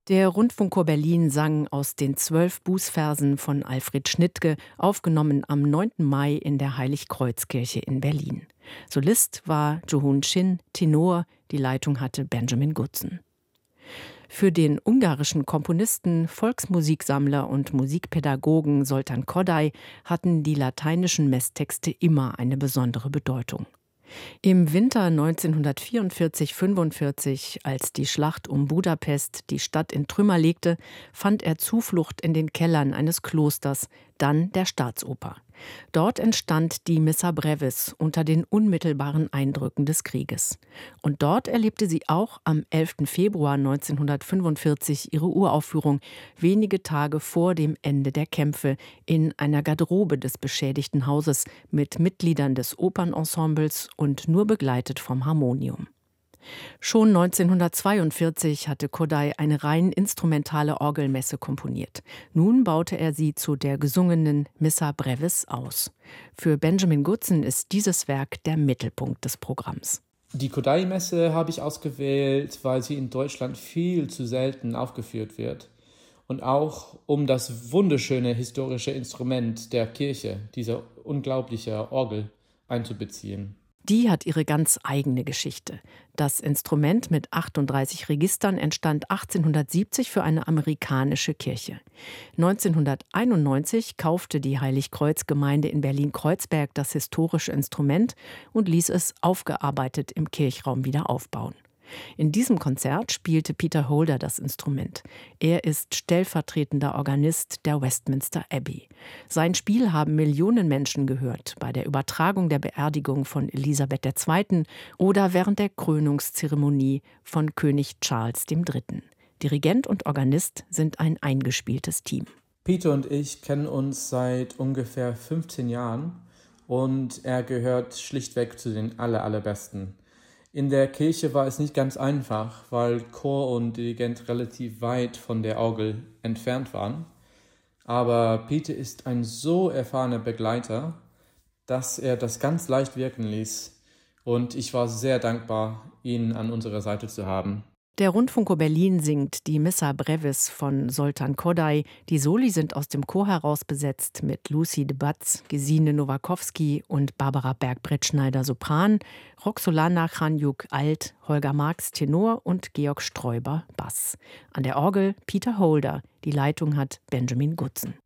Der Rundfunkchor Berlin sang aus den 12 Bußversen von Alfred Schnittke, aufgenommen am 9. Mai in der Heiligkreuzkirche in Berlin. Solist war Jo-Hoon Shin, Tenor, die Leitung hatte Benjamin Goodson. Für den ungarischen Komponisten, Volksmusiksammler und Musikpädagogen Zoltán Kodály hatten die lateinischen Messtexte immer eine besondere Bedeutung. Im Winter 1944/45, als die Schlacht um Budapest die Stadt in Trümmer legte, fand er Zuflucht in den Kellern eines Klosters, dann der Staatsoper. Dort entstand die Missa Brevis unter den unmittelbaren Eindrücken des Krieges. Und dort erlebte sie auch am 11. Februar 1945 ihre Uraufführung, wenige Tage vor dem Ende der Kämpfe, in einer Garderobe des beschädigten Hauses mit Mitgliedern des Opernensembles und nur begleitet vom Harmonium. Schon 1942 hatte Kodály eine rein instrumentale Orgelmesse komponiert. Nun baute er sie zu der gesungenen Missa Brevis aus. Für Benjamin Goodson ist dieses Werk der Mittelpunkt des Programms. Die Kodály-Messe habe ich ausgewählt, weil sie in Deutschland viel zu selten aufgeführt wird. Und auch um das wunderschöne historische Instrument der Kirche, diese unglaubliche Orgel, einzubeziehen. Die hat ihre ganz eigene Geschichte. Das Instrument mit 38 Registern entstand 1870 für eine amerikanische Kirche. 1991 kaufte die Heiligkreuzgemeinde in Berlin-Kreuzberg das historische Instrument und ließ es aufgearbeitet im Kirchraum wieder aufbauen. In diesem Konzert spielte Peter Holder das Instrument. Er ist stellvertretender Organist der Westminster Abbey. Sein Spiel haben Millionen Menschen gehört, bei der Übertragung der Beerdigung von Elisabeth II. Oder während der Krönungszeremonie von König Charles III. Dirigent und Organist sind ein eingespieltes Team. Peter und ich kennen uns seit ungefähr 15 Jahren und er gehört schlichtweg zu den allerbesten. In der Kirche war es nicht ganz einfach, weil Chor und Dirigent relativ weit von der Orgel entfernt waren. Aber Peter ist ein so erfahrener Begleiter, dass er das ganz leicht wirken ließ. Und ich war sehr dankbar, ihn an unserer Seite zu haben. Der Rundfunkchor Berlin singt die Missa Brevis von Zoltán Kodály. Die Soli sind aus dem Chor heraus besetzt mit Lucy de Batz, Gesine Nowakowski und Barbara Berg-Brettschneider Sopran, Roxolana Chranjuk Alt, Holger Marx Tenor und Georg Sträuber Bass. An der Orgel Peter Holder. Die Leitung hat Benjamin Goodson.